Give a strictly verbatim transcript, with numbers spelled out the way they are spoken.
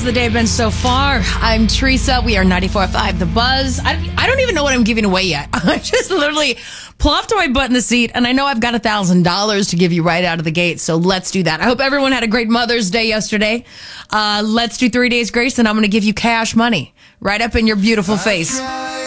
the day been so far? I'm Teresa. We are ninety-four point five The Buzz. I, I don't even know what I'm giving away yet. I just literally plopped my butt in the seat, and I know I've got one thousand dollars to give you right out of the gate, so let's do that. I hope everyone had a great Mother's Day yesterday. Uh, let's do three days grace, and I'm going to give you cash money right up in your beautiful face.